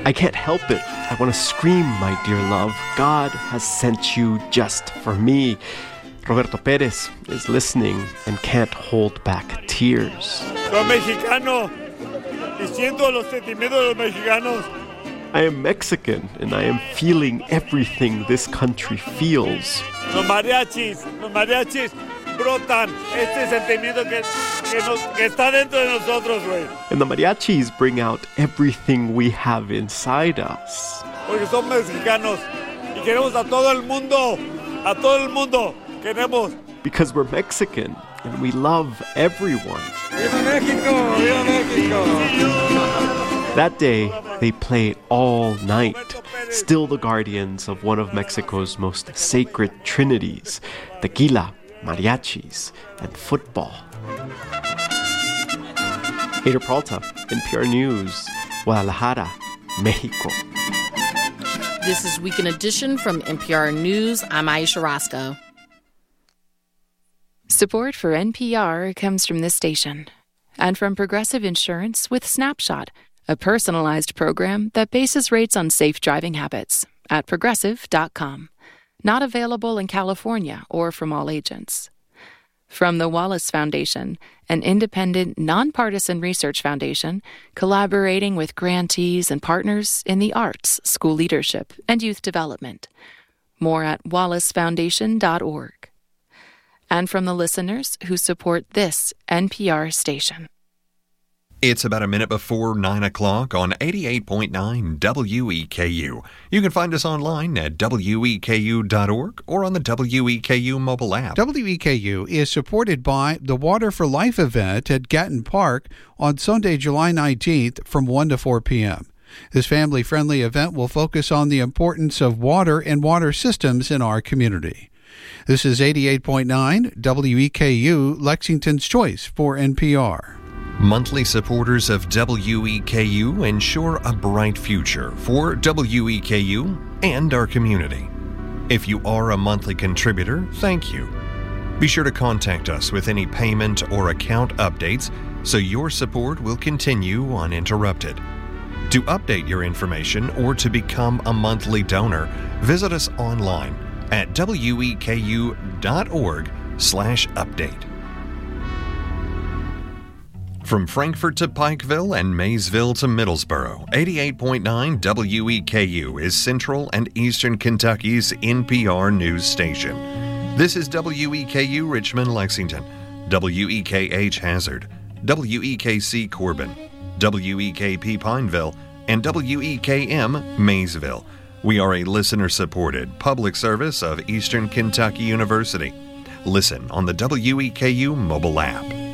I can't help it. I want to scream, my dear love. God has sent you just for me. Roberto Perez is listening and can't hold back tears. Soy mexicano y siento los sentimientos de los mexicanos. I am Mexican and I am feeling everything this country feels. Los mariachis brotan este sentimiento que está dentro de nosotros, güey. And the mariachis bring out everything we have inside us. Porque son mexicanos y queremos a todo el mundo queremos. Because we're Mexican and we love everyone. ¡Viva México! ¡Viva México! That day, they played all night, still the guardians of one of Mexico's most sacred trinities, tequila, mariachis, and football. Hader Peralta, NPR News, Guadalajara, Mexico. This is Weekend Edition from NPR News. I'm Aisha Roscoe. Support for NPR comes from this station and from Progressive Insurance with Snapshot, a personalized program that bases rates on safe driving habits at Progressive.com. Not available in California or from all agents. From the Wallace Foundation, an independent, nonpartisan research foundation collaborating with grantees and partners in the arts, school leadership, and youth development. More at wallacefoundation.org. And from the listeners who support this NPR station. It's about a minute before 9 o'clock on 88.9 WEKU. You can find us online at weku.org or on the WEKU mobile app. WEKU is supported by the Water for Life event at Gatton Park on Sunday, July 19th from 1 to 4 p.m. This family-friendly event will focus on the importance of water and water systems in our community. This is 88.9 WEKU, Lexington's choice for NPR. Monthly supporters of WEKU ensure a bright future for WEKU and our community. If you are a monthly contributor, thank you. Be sure to contact us with any payment or account updates so your support will continue uninterrupted. To update your information or to become a monthly donor, visit us online at weku.org/update. From Frankfort to Pikeville and Maysville to Middlesboro, 88.9 WEKU is Central and Eastern Kentucky's NPR news station. This is WEKU Richmond, Lexington, WEKH Hazard, WEKC Corbin, WEKP Pineville, and WEKM Maysville. We are a listener-supported public service of Eastern Kentucky University. Listen on the WEKU mobile app.